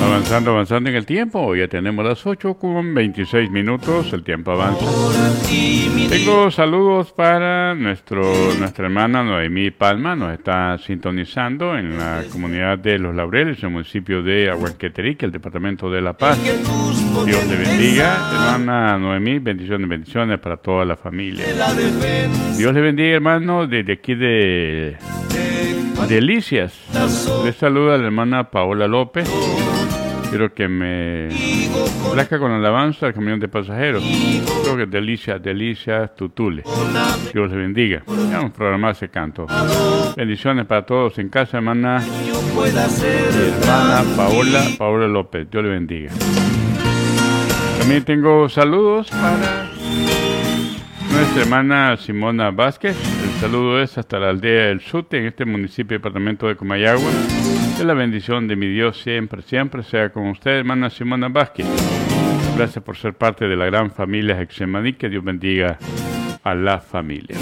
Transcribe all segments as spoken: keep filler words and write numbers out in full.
Avanzando, avanzando en el tiempo, ya tenemos las ocho con veintiséis minutos, el tiempo avanza. Tengo saludos para nuestro, nuestra hermana Noemí Palma, nos está sintonizando en la comunidad de Los Laureles, en el municipio de Aguanqueterique, el departamento de La Paz. Dios le bendiga, hermana Noemí, bendiciones, bendiciones para toda la familia. Dios le bendiga, hermano, desde aquí de Delicias. Le saluda a la hermana Paola López. Quiero que me plazca con alabanza al camión de pasajeros. Creo que Delicias, Delicias, Tutule. Dios les bendiga. Ya vamos a programar ese canto. Bendiciones para todos en casa, hermana, hermana Paola, Paola López. Dios le bendiga. También tengo saludos para nuestra hermana Simona Vázquez. El saludo es hasta la aldea del Sute, en este municipio y departamento de Comayagua. Que la bendición de mi Dios siempre, siempre sea con usted, hermana Simona Vázquez. Gracias por ser parte de la gran familia Hexemaní. Que Dios bendiga a la familia.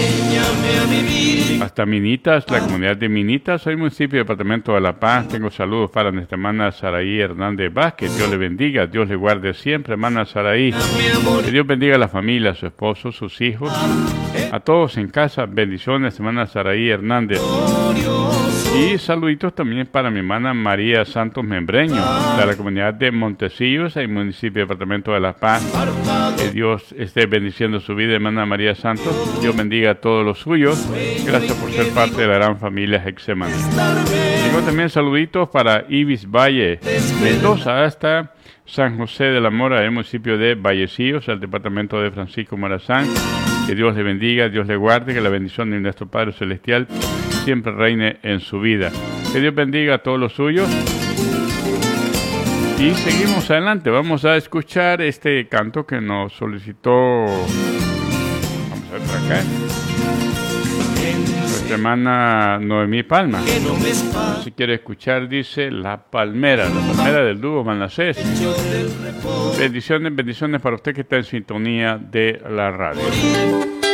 Hasta Minitas, la comunidad de Minitas, soy municipio y departamento de La Paz. Tengo saludos para nuestra hermana Saraí Hernández Vázquez. Dios le bendiga, Dios le guarde siempre, hermana Saraí. Que Dios bendiga a la familia, a su esposo, sus hijos, a todos en casa. Bendiciones, hermana Saraí Hernández. Y saluditos también para mi hermana María Santos Membreño, de la comunidad de Montecillos, el municipio y departamento de La Paz. Que Dios esté bendiciendo su vida, hermana María Santos. Dios bendiga a todos los suyos. Gracias por ser parte de la gran familia Hexemaní. Tengo también saluditos para Ibis Valle, Mendoza, hasta San José de la Mora, el municipio de Vallecillos, el departamento de Francisco Morazán. Que Dios le bendiga, Dios le guarde, que la bendición de nuestro Padre Celestial siempre reine en su vida. Que Dios bendiga a todos los suyos. Y seguimos adelante, vamos a escuchar este canto que nos solicitó, vamos a ver por acá, nuestra hermana Noemí Palma. Si quiere escuchar, dice La Palmera, la palmera del dúo Manasés. Bendiciones, bendiciones para usted que está en sintonía de la radio.